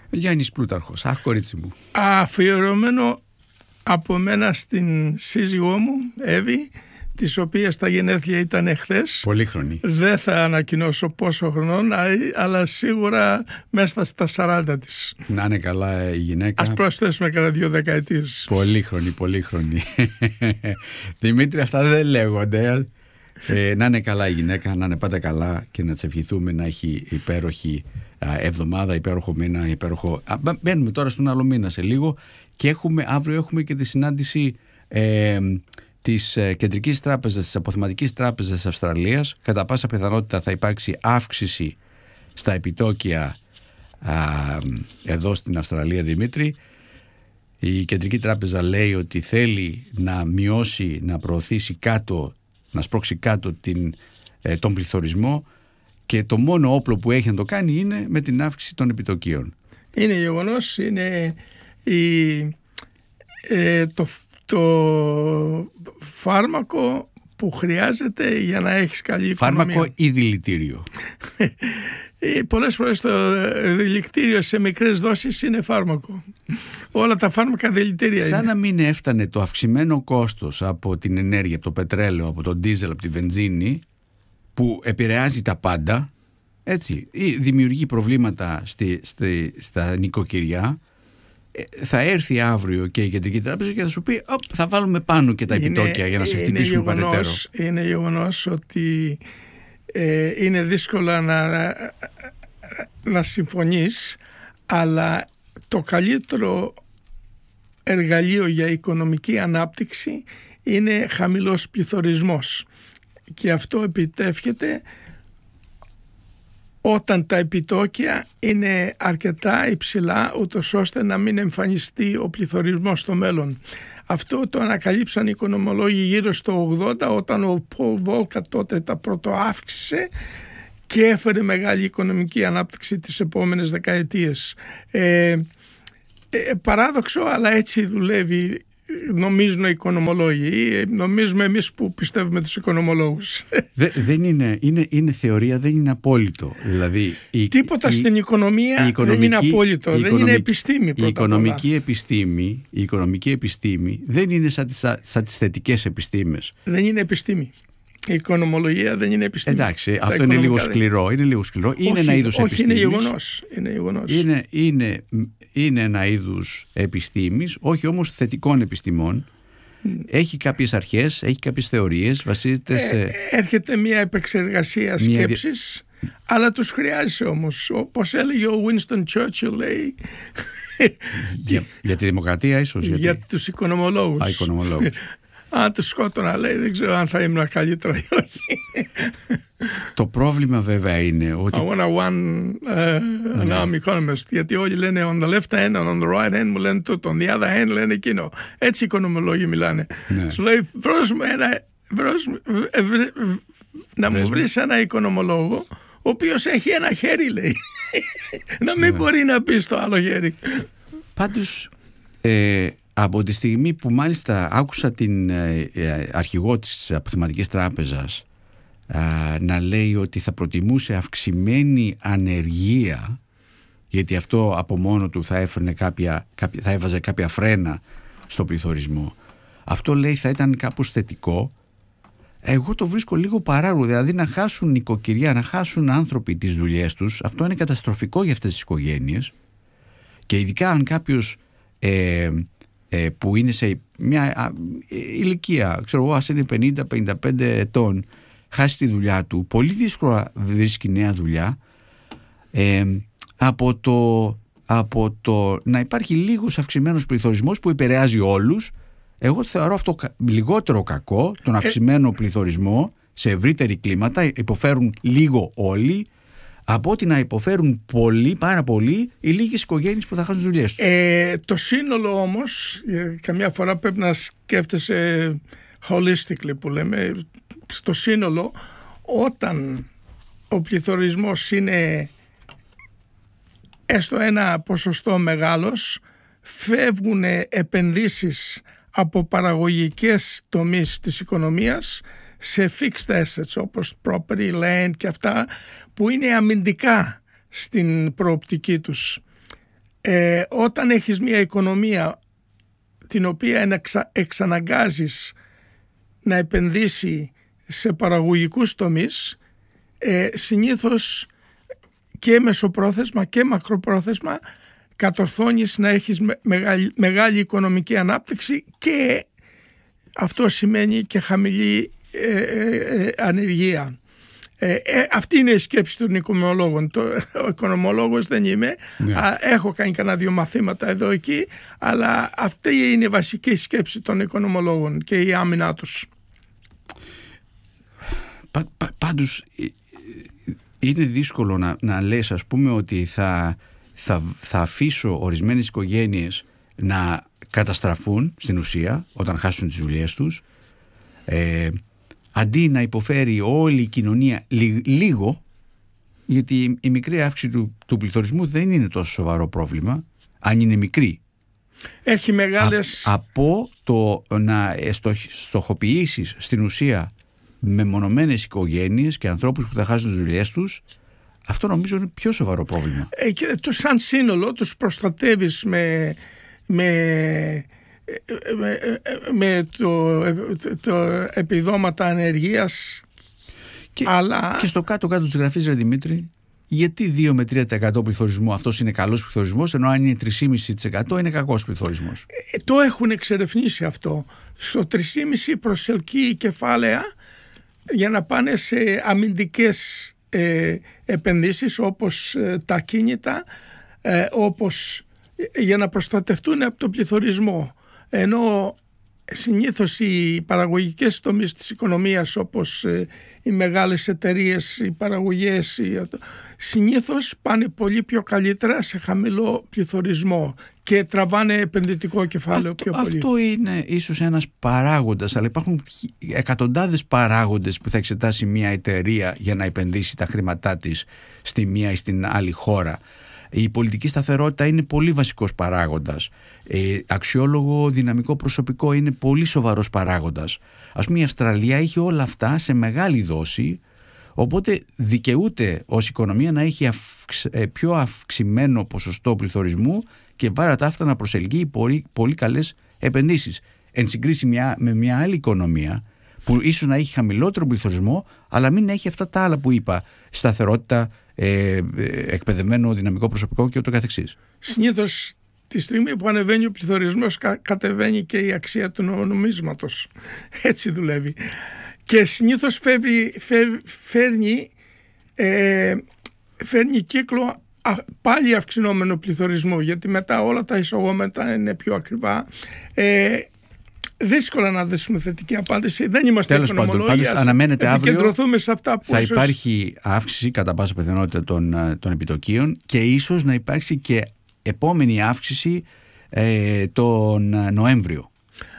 Γιάννης Πλούταρχος. Αχ, κορίτσι μου. Αφιερωμένο από μένα στην σύζυγό μου, Εύη, της οποίας τα γενέθλια ήταν εχθές. Πολύχρονη. Δεν θα ανακοινώσω πόσο χρονών, αλλά σίγουρα μέσα στα 40 της. Να είναι καλά η γυναίκα. Ας προσθέσουμε κατά 2 δεκαετίες. Πολύχρονη. Δημήτρη, αυτά δεν λέγονται. Να είναι καλά η γυναίκα, να είναι πάντα καλά και να της ευχηθούμε να έχει υπέροχη εβδομάδα, υπέροχο μήνα, υπέροχο... Μπαίνουμε τώρα στον άλλο μήνα σε λίγο και αύριο έχουμε και τη συνάντηση της Κεντρικής Τράπεζας, της Αποθεματικής Τράπεζας της Αυστραλίας. Κατά πάσα πιθανότητα θα υπάρξει αύξηση στα επιτόκια εδώ στην Αυστραλία, Δημήτρη. Η Κεντρική Τράπεζα λέει ότι θέλει να μειώσει, να προωθήσει κάτω, να σπρώξει κάτω τον πληθωρισμό και το μόνο όπλο που έχει να το κάνει είναι με την αύξηση των επιτοκίων. Είναι γεγονός, είναι το φάρμακο που χρειάζεται για να έχεις καλή οικονομία. Φάρμακο ή δηλητήριο? Πολλές φορές το δηλητήριο σε μικρές δόσεις είναι φάρμακο. Όλα τα φάρμακα δηλητήρια είναι. Σαν να μην έφτανε το αυξημένο κόστος από την ενέργεια, από το πετρέλαιο, από τον ντίζελ, από τη βενζίνη, που επηρεάζει τα πάντα, έτσι, ή δημιουργεί προβλήματα στα νοικοκυριά. Θα έρθει αύριο και η Κεντρική Τράπεζα και θα σου πει θα βάλουμε πάνω και τα επιτόκια για να σε χτυπήσουμε παρετέρω. Είναι γεγονός ότι είναι δύσκολο να συμφωνείς, αλλά το καλύτερο εργαλείο για οικονομική ανάπτυξη είναι χαμηλός πληθωρισμός, και αυτό επιτεύχεται όταν τα επιτόκια είναι αρκετά υψηλά, ούτως ώστε να μην εμφανιστεί ο πληθωρισμός στο μέλλον. Αυτό το ανακαλύψαν οι οικονομολόγοι γύρω στο 80, όταν ο Πολ Βόλκα τότε τα πρωτοάυξησε και έφερε μεγάλη οικονομική ανάπτυξη τις επόμενες δεκαετίες. Παράδοξο, αλλά έτσι δουλεύει, νομίζουν οι οικονομολόγοι, νομίζουμε εμείς που πιστεύουμε τους οικονομολόγους. Δεν είναι θεωρία, δεν είναι απόλυτο. Δηλαδή, τίποτα στην οικονομία δεν είναι απόλυτο, δεν είναι επιστήμη. Η οικονομική επιστήμη δεν είναι σαν τις θετικές επιστήμες. Δεν είναι επιστήμη. Η οικονομολογία δεν είναι επιστήμη. Εντάξει, αυτό είναι λίγο σκληρό. Είναι ένα είδος επιστήμης. Είναι γεγονός. Είναι ένα είδους επιστήμης, όχι όμως θετικών επιστημών. Έχει κάποιες αρχές, έχει κάποιες θεωρίες, βασίζεται σε... Έρχεται μια επεξεργασία σκέψης, αλλά τους χρειάζεσαι όμως. Όπως έλεγε ο Winston Churchill, λέει... για τη δημοκρατία ίσως. Για τους οικονομολόγους. Οικονομολόγους. Αν τους σκότωνα, λέει, δεν ξέρω αν θα ήμουν καλύτερα ή όχι. Το πρόβλημα βέβαια είναι ότι... I want an arm economist, γιατί όλοι λένε on the left hand and on the right hand μου λένε τούτο, on the other hand λένε εκείνο. Έτσι οι οικονομολόγοι μιλάνε. Σου λέει, να μου βρεις ένα οικονομολόγο ο οποίος έχει ένα χέρι, λέει. Να μην μπορεί να πει στο άλλο χέρι. Πάντως... από τη στιγμή που μάλιστα άκουσα την αρχηγό της Αποθεματικής Τράπεζας να λέει ότι θα προτιμούσε αυξημένη ανεργία, γιατί αυτό από μόνο του θα έβαζε κάποια φρένα στο πληθωρισμό, αυτό λέει θα ήταν κάπως θετικό. Εγώ το βρίσκω λίγο παράλογο. Δηλαδή να χάσουν νοικοκυριά, να χάσουν άνθρωποι τις δουλειές τους, αυτό είναι καταστροφικό για αυτές τις οικογένειες, και ειδικά αν κάποιος που είναι σε μια ηλικία, ξέρω εγώ, ας είναι 50-55 ετών, χάσει τη δουλειά του, πολύ δύσκολα βρίσκει νέα δουλειά, από το να υπάρχει λίγος αυξημένος πληθωρισμός που επηρεάζει όλους. Εγώ θεωρώ αυτό λιγότερο κακό, τον αυξημένο πληθωρισμό σε ευρύτερη κλίματα, υποφέρουν λίγο όλοι, από ότι να υποφέρουν πολύ, πάρα πολύ, οι λίγες οικογένειες που θα χάσουν δουλειές τους. Το σύνολο όμως, καμιά φορά πρέπει να σκέφτεσαι holistically, που λέμε, στο σύνολο, όταν ο πληθωρισμός είναι έστω ένα ποσοστό μεγάλος, φεύγουν επενδύσεις από παραγωγικές τομείς της οικονομίας σε fixed assets όπως property, land και αυτά που είναι αμυντικά στην προοπτική τους. όταν έχεις μια οικονομία την οποία εξαναγκάζεις να επενδύσει σε παραγωγικούς τομείς, συνήθως και μεσοπρόθεσμα και μακροπρόθεσμα κατορθώνεις να έχεις μεγάλη οικονομική ανάπτυξη, και αυτό σημαίνει και χαμηλή ανεργία. Αυτή είναι η σκέψη των οικονομολόγων. Ο οικονομολόγος δεν είμαι, έχω κάνει κανένα 2 μαθήματα εδώ εκεί, αλλά αυτή είναι η βασική σκέψη των οικονομολόγων και η άμυνά τους. Πάντως είναι δύσκολο να λες, ας πούμε, ότι θα αφήσω ορισμένες οικογένειες να καταστραφούν στην ουσία όταν χάσουν τις δουλειές τους, αντί να υποφέρει όλη η κοινωνία λίγο, γιατί η μικρή αύξηση του πληθωρισμού δεν είναι τόσο σοβαρό πρόβλημα, αν είναι μικρή. Έχει μεγάλες... Από το να στοχοποιήσεις στην ουσία μεμονωμένες οικογένειες και ανθρώπους που θα χάσουν τις δουλειές τους, αυτό νομίζω είναι πιο σοβαρό πρόβλημα. Και σαν σύνολο τους προστατεύεις με το επιδόματα ανεργίας. Και στο κάτω-κάτω της γραφής, ρε Δημήτρη, γιατί 2 με 3% πληθωρισμό αυτός είναι καλός πληθωρισμός, ενώ αν είναι 3,5% είναι κακός πληθωρισμός? Το έχουν εξερευνήσει αυτό. Στο 3,5% προσελκύει κεφάλαια για να πάνε σε αμυντικές επενδύσεις, όπως τα κίνητα, όπως για να προστατευτούν από τον πληθωρισμό. Ενώ συνήθως οι παραγωγικές τομείς της οικονομίας, όπως οι μεγάλες εταιρείες, οι παραγωγές, συνήθως πάνε πολύ πιο καλύτερα σε χαμηλό πληθωρισμό και τραβάνε επενδυτικό κεφάλαιο πιο πολύ. Αυτό είναι ίσως ένας παράγοντας, αλλά υπάρχουν εκατοντάδες παράγοντες που θα εξετάσει μια εταιρεία για να επενδύσει τα χρήματά της στη μία ή στην άλλη χώρα. Η πολιτική σταθερότητα είναι πολύ βασικός παράγοντας. Αξιόλογο δυναμικό προσωπικό είναι πολύ σοβαρός παράγοντας. Ας πούμε, η Αυστραλία έχει όλα αυτά σε μεγάλη δόση, οπότε δικαιούται ως οικονομία να έχει πιο αυξημένο ποσοστό πληθωρισμού και παρά τα αυτά να προσελκύει πολύ καλές επενδύσεις. Εν συγκρίση με μια άλλη οικονομία που ίσως να έχει χαμηλότερο πληθωρισμό, αλλά μην έχει αυτά τα άλλα που είπα, σταθερότητα, εκπαιδευμένο δυναμικό προσωπικό και ούτω καθεξής. Συνήθως τη στιγμή που ανεβαίνει ο πληθωρισμός κατεβαίνει και η αξία του νομίσματος. Έτσι δουλεύει. Και συνήθως φέρνει κύκλο πάλι αυξηνόμενο πληθωρισμό, γιατί μετά όλα τα εισοδήματα είναι πιο ακριβά. Δύσκολα να δώσουμε θετική απάντηση. Δεν είμαστε οικονομολόγοι. Αναμένεται αύριο σε αυτά που θα υπάρχει αύξηση κατά πάσα πιθανότητα των επιτοκίων και ίσως να υπάρξει και επόμενη αύξηση τον Νοέμβριο.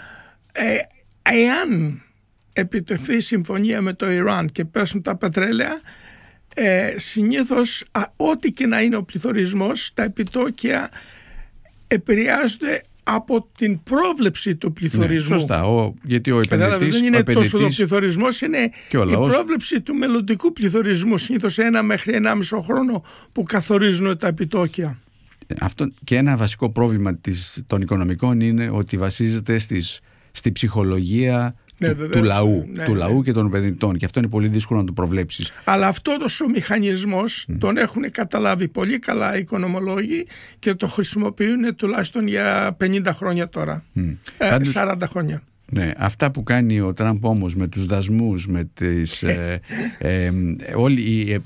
Εάν επιτευχθεί συμφωνία με το Ιράν και πέσουν τα πετρέλαια, συνήθως ό,τι και να είναι ο πληθωρισμός, τα επιτόκια επηρεάζονται από την πρόβλεψη του πληθωρισμού. Ναι, σωστά. Γιατί ο επενδυτής... Δεν είναι τόσο ο πληθωρισμός, είναι η πρόβλεψη του μελλοντικού πληθωρισμού. Συνήθως 1 μέχρι 1,5 χρόνο που καθορίζουν τα επιτόκια. Αυτό και ένα βασικό πρόβλημα των οικονομικών είναι ότι βασίζεται στη ψυχολογία του λαού και των επενδυτών, και αυτό είναι πολύ δύσκολο να το προβλέψεις. Αλλά αυτός ο μηχανισμός τον έχουν καταλάβει πολύ καλά οι οικονομολόγοι και το χρησιμοποιούν τουλάχιστον για 50 χρόνια τώρα, 40 χρόνια. Ναι, αυτά που κάνει ο Τραμπ όμως με τους δασμούς, με τις όλοι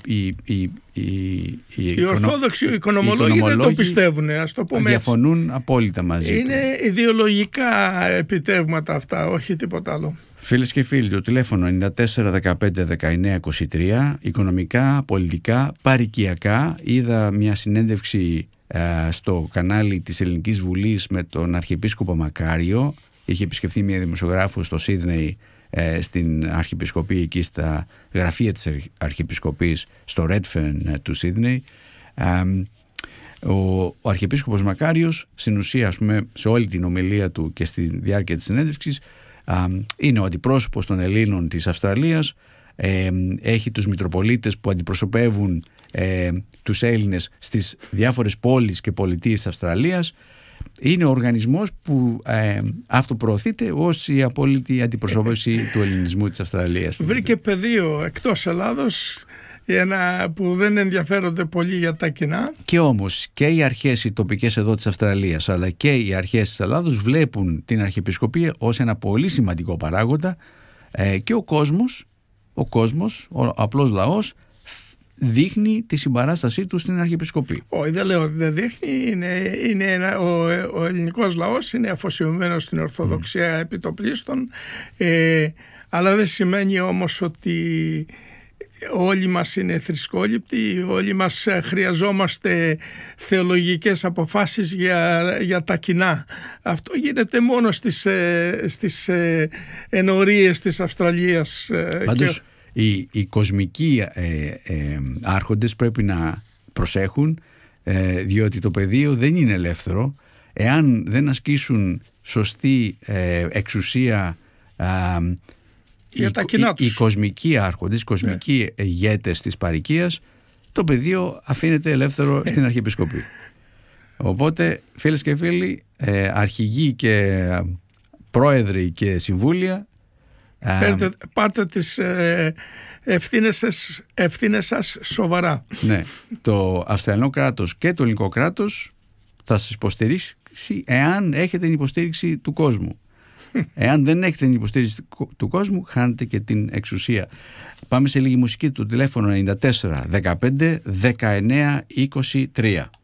οι ορθόδοξοι οικονομολόγοι δεν το πιστεύουν, ας το πούμε. Διαφωνούν απόλυτα μαζί. Είναι ιδεολογικά επιτεύγματα αυτά, όχι τίποτα άλλο. Φίλες και φίλοι, το τηλέφωνο 94 15 19 23, οικονομικά, πολιτικά, παροικιακά. Είδα μια συνέντευξη στο κανάλι της Ελληνικής Βουλής με τον Αρχιεπίσκοπο Μακάριο. Είχε επισκεφθεί μια δημοσιογράφο στο Σίδνεϊ, στην Αρχιεπισκοπή, εκεί στα γραφεία της Αρχιεπισκοπής, στο Redfern του Σίδνεϊ. Ο Αρχιεπίσκοπος Μακάριος, στην ουσία, ας πούμε, σε όλη την ομιλία του και στη διάρκεια της συνέντευξης, είναι ο αντιπρόσωπος των Ελλήνων της Αυστραλίας. Έχει τους Μητροπολίτες που αντιπροσωπεύουν τους Έλληνες στις διάφορες πόλεις και πολιτείες της Αυστραλίας. Είναι ο οργανισμός που αυτοπροωθείται ως η απόλυτη αντιπροσώπευση του ελληνισμού της Αυστραλίας. Βρήκε πεδίο εκτός Ελλάδος που δεν ενδιαφέρονται πολύ για τα κοινά. Και όμως και οι αρχές οι τοπικές εδώ της Αυστραλίας αλλά και οι αρχές της Ελλάδος βλέπουν την Αρχιεπισκοπία ως ένα πολύ σημαντικό παράγοντα, και ο κόσμος, ο απλός λαός δείχνει τη συμπαράστασή του στην Αρχιεπισκοπή. Όχι, δεν λέω ότι δεν δείχνει. Ο ελληνικός λαός είναι αφοσιωμένος στην Ορθοδοξία επιτοπλίστων, αλλά δεν σημαίνει όμως ότι όλοι μας είναι θρησκόληπτοι, όλοι μας χρειαζόμαστε θεολογικές αποφάσεις για τα κοινά. Αυτό γίνεται μόνο στις ενορίες της Αυστραλίας. Πάντως οι κοσμικοί άρχοντες πρέπει να προσέχουν, διότι το πεδίο δεν είναι ελεύθερο. Εάν δεν ασκήσουν σωστή εξουσία οι κοσμικοί άρχοντες, οι κοσμικοί ηγέτες της παροικίας, το πεδίο αφήνεται ελεύθερο στην Αρχιεπισκοπή. Οπότε, φίλες και φίλοι, αρχηγοί και πρόεδροι και συμβούλια, πάρτε τις ευθύνες σας σοβαρά. Ναι, το Αυστραλιανό κράτος και το ελληνικό κράτος θα σας υποστηρίξει εάν έχετε την υποστήριξη του κόσμου. Εάν δεν έχετε την υποστήριξη του κόσμου, χάνετε και την εξουσία. Πάμε σε λίγη μουσική. Το τηλέφωνο 94 15 19 23.